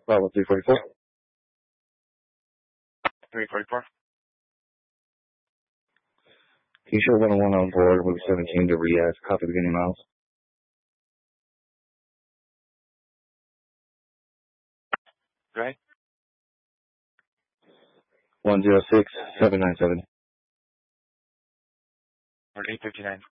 Bravo 344. 344. Can you show 101 on board with 17 to Riyadh? Copy beginning miles. Right? 106-797. Or 859.